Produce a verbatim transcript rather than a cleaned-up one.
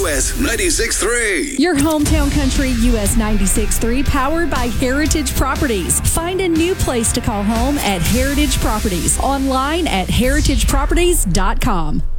U S ninety-six point three. Your hometown country, U S ninety-six point three, powered by Heritage Properties. Find a new place to call home at Heritage Properties. Online at heritage properties dot com.